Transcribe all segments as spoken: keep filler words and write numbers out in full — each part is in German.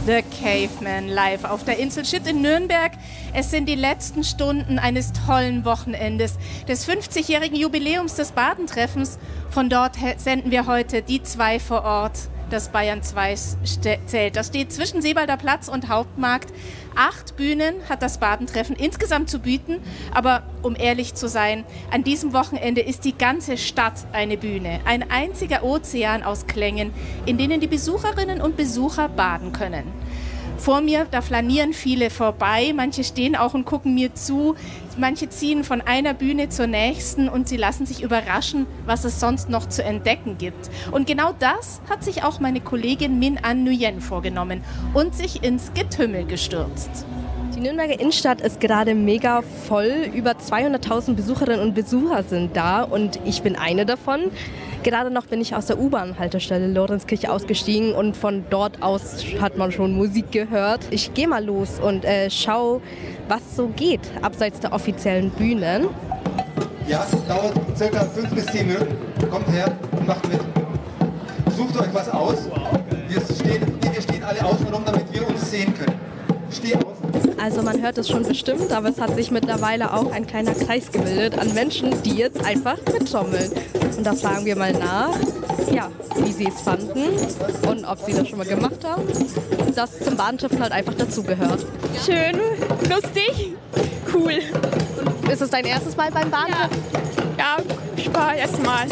The Caveman live auf der Insel Schütt in Nürnberg. Es sind die letzten Stunden eines tollen Wochenendes, des fünfzigjährigen Jubiläums des Badentreffens. Von dort senden wir heute die zwei vor Ort, das Bayern zwei Zelt. Das steht zwischen Seebalder Platz und Hauptmarkt. Acht Bühnen hat das Badentreffen insgesamt zu bieten. Aber um ehrlich zu sein, an diesem Wochenende ist die ganze Stadt eine Bühne. Ein einziger Ozean aus Klängen, in denen die Besucherinnen und Besucher baden können. Vor mir, da flanieren viele vorbei, manche stehen auch und gucken mir zu, manche ziehen von einer Bühne zur nächsten und sie lassen sich überraschen, was es sonst noch zu entdecken gibt. Und genau das hat sich auch meine Kollegin Min An Nguyen vorgenommen und sich ins Getümmel gestürzt. Die Nürnberger Innenstadt ist gerade mega voll. Über zweihunderttausend Besucherinnen und Besucher sind da und ich bin eine davon. Gerade noch bin ich aus der U-Bahn-Haltestelle Lorenzkirche ausgestiegen und von dort aus hat man schon Musik gehört. Ich gehe mal los und äh, schau, was so geht, abseits der offiziellen Bühnen. Ja, es dauert circa fünf bis zehn Minuten. Kommt her und macht mit. Sucht euch was aus. Wir stehen, wir stehen alle außen rum, damit wir uns sehen können. Steh aus. Also man hört es schon bestimmt, aber es hat sich mittlerweile auch ein kleiner Kreis gebildet an Menschen, die jetzt einfach mittrommeln. Und da fragen wir mal nach, ja, wie sie es fanden und ob sie das schon mal gemacht haben. Das zum Badentreffen halt einfach dazugehört. Schön, lustig, cool. Und ist es dein erstes Mal beim Badentreffen? Ja, ja, ich war erst Mal.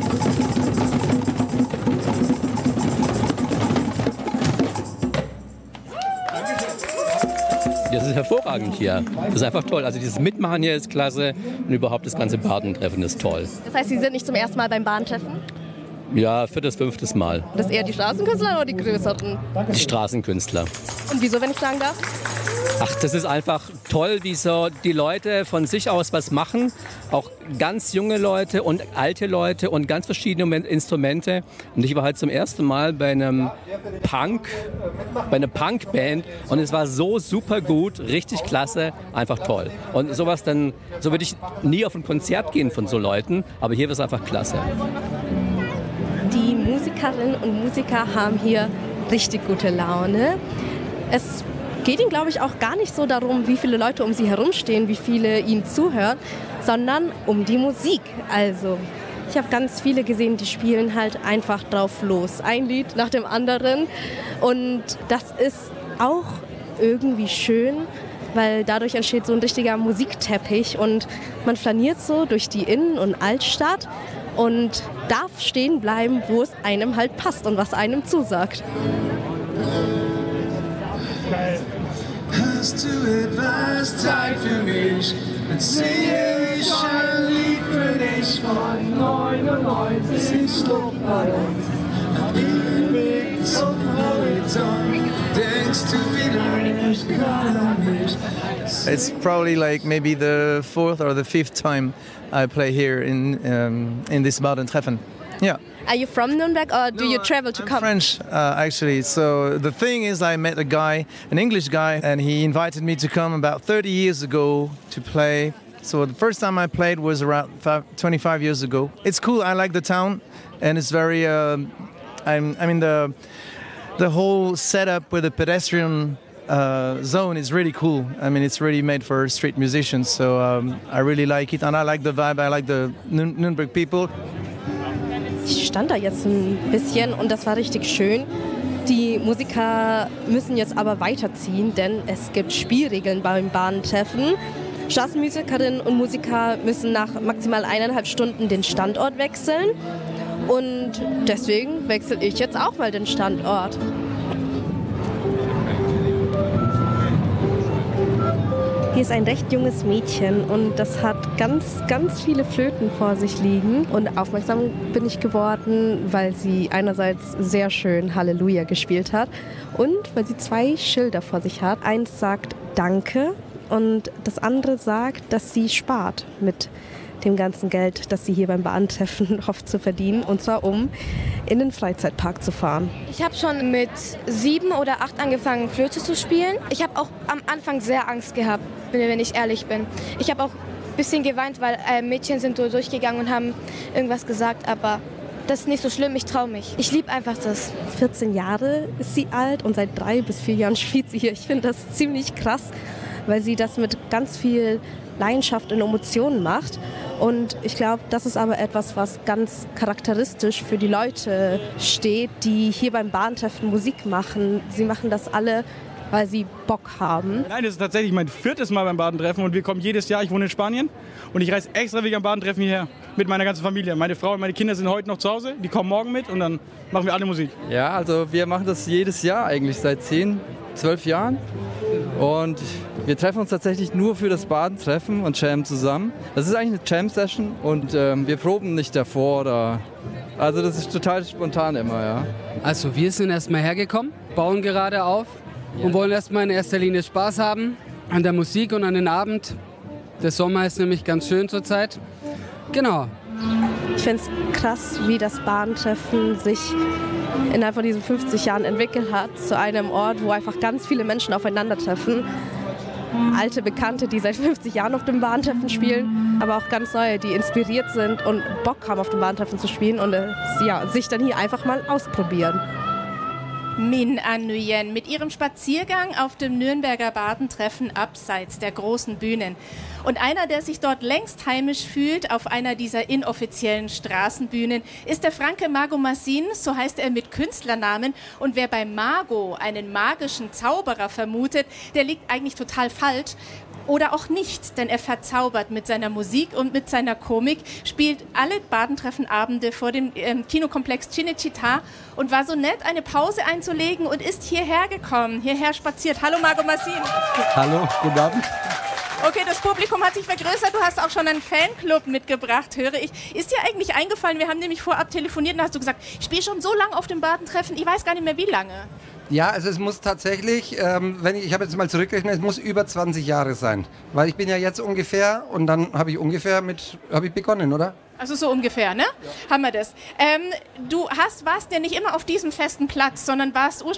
Das ist hervorragend hier. Das ist einfach toll. Also dieses Mitmachen hier ist klasse und überhaupt das ganze Badentreffen ist toll. Das heißt, Sie sind nicht zum ersten Mal beim Badentreffen? Ja, viertes, fünftes Mal. Das eher die Straßenkünstler oder die größeren? Die Straßenkünstler. Und wieso, wenn ich fragen darf? Ach, das ist einfach toll, wie so die Leute von sich aus was machen. Auch ganz junge Leute und alte Leute und ganz verschiedene Instrumente. Und ich war halt zum ersten Mal bei einem Punk, bei einer Punkband und es war so super gut, richtig klasse, einfach toll. Und sowas dann, so würde ich nie auf ein Konzert gehen von so Leuten, aber hier war es einfach klasse. Die Musikerinnen und Musiker haben hier richtig gute Laune. Es geht ihnen, glaube ich, auch gar nicht so darum, wie viele Leute um sie herumstehen, wie viele ihnen zuhören, sondern um die Musik. Also, ich habe ganz viele gesehen, die spielen halt einfach drauf los. Ein Lied nach dem anderen. Und das ist auch irgendwie schön, weil dadurch entsteht so ein richtiger Musikteppich und man flaniert so durch die Innen- und Altstadt und darf stehen bleiben, wo es einem halt passt und was einem zusagt. Hast du etwas Zeit für mich? Dann singe ich ein Lied für dich von neunundneunzig Luftballons. Auf dem Weg zum Horizont denkst du vielleicht gerade an mich. It's probably like maybe the fourth or the fifth time I play here in um, in this Badentreffen. Yeah. Are you from Nuremberg or do No, you travel to I'm come? French, uh, actually. So the thing is, I met a guy, an English guy, and he invited me to come about thirty years ago to play. So the first time I played was around five, twenty-five years ago. It's cool. I like the town, and it's very. Uh, I'm, I mean the the whole setup with the pedestrian uh, zone is really cool. I mean, it's really made for street musicians. So um, I really like it, and I like the vibe. I like the Nür- Nürnberg people. Ich stand da jetzt ein bisschen und das war richtig schön. Die Musiker müssen jetzt aber weiterziehen, denn es gibt Spielregeln beim Badentreffen. Straßenmusikerinnen und Musiker müssen nach maximal eineinhalb Stunden den Standort wechseln. Und deswegen wechsle ich jetzt auch mal den Standort. Hier ist ein recht junges Mädchen und das hat ganz, ganz viele Flöten vor sich liegen. Und aufmerksam bin ich geworden, weil sie einerseits sehr schön Halleluja gespielt hat und weil sie zwei Schilder vor sich hat. Eins sagt Danke und das andere sagt, dass sie spart mit dem ganzen Geld, das sie hier beim Badentreffen hofft zu verdienen, und zwar um in den Freizeitpark zu fahren. Ich habe schon mit sieben oder acht angefangen, Flöte zu spielen. Ich habe auch am Anfang sehr Angst gehabt, wenn ich ehrlich bin. Ich habe auch ein bisschen geweint, weil äh, Mädchen sind so durchgegangen und haben irgendwas gesagt, aber das ist nicht so schlimm, ich traue mich. Ich liebe einfach das. vierzehn Jahre ist sie alt und seit drei bis vier Jahren spielt sie hier. Ich finde das ziemlich krass, weil sie das mit ganz viel Leidenschaft und Emotionen macht. Und ich glaube, das ist aber etwas, was ganz charakteristisch für die Leute steht, die hier beim Badentreffen Musik machen. Sie machen das alle, weil sie Bock haben. Nein, das ist tatsächlich mein viertes Mal beim Badentreffen und wir kommen jedes Jahr. Ich wohne in Spanien und ich reise extra wegen am Badentreffen hierher mit meiner ganzen Familie. Meine Frau und meine Kinder sind heute noch zu Hause, die kommen morgen mit und dann machen wir alle Musik. Ja, also wir machen das jedes Jahr eigentlich seit zehn, zwölf Jahren und wir treffen uns tatsächlich nur für das Badentreffen und jammen zusammen. Das ist eigentlich eine Jam-Session und ähm, wir proben nicht davor oder... Also das ist total spontan immer, ja. Also wir sind erstmal hergekommen, bauen gerade auf. Und wollen erstmal in erster Linie Spaß haben an der Musik und an den Abend. Der Sommer ist nämlich ganz schön zurzeit. Genau. Ich finde es krass, wie das Badentreffen sich innerhalb von diesen fünfzig Jahren entwickelt hat zu einem Ort, wo einfach ganz viele Menschen aufeinandertreffen. Alte Bekannte, die seit fünfzig Jahren auf dem Badentreffen spielen, aber auch ganz neue, die inspiriert sind und Bock haben, auf dem Badentreffen zu spielen und äh, ja, sich dann hier einfach mal ausprobieren. Min An Nguyen mit ihrem Spaziergang auf dem Nürnberger Badentreffen abseits der großen Bühnen. Und einer, der sich dort längst heimisch fühlt, auf einer dieser inoffiziellen Straßenbühnen, ist der Franke Mago Massin, so heißt er mit Künstlernamen. Und wer bei Mago einen magischen Zauberer vermutet, der liegt eigentlich total falsch. Oder auch nicht, denn er verzaubert mit seiner Musik und mit seiner Komik, spielt alle Badentreffenabende vor dem ähm, Kinokomplex Cinecittà und war so nett, eine Pause einzulegen und ist hierher gekommen, hierher spaziert. Hallo Mago Massin. Hallo, guten Abend. Okay, das Publikum hat sich vergrößert. Du hast auch schon einen Fanclub mitgebracht, höre ich. Ist dir eigentlich eingefallen, wir haben nämlich vorab telefoniert und hast du gesagt, ich spiele schon so lange auf dem Badentreffen, ich weiß gar nicht mehr wie lange. Ja, also es muss tatsächlich, ähm, wenn ich, ich habe jetzt mal zurückgerechnet, es muss über zwanzig Jahre sein. Weil ich bin ja jetzt ungefähr und dann habe ich ungefähr mit, habe ich begonnen, oder? Also so ungefähr, ne? Ja. Haben wir das. Ähm, du hast, warst ja nicht immer auf diesem festen Platz, sondern warst ursprünglich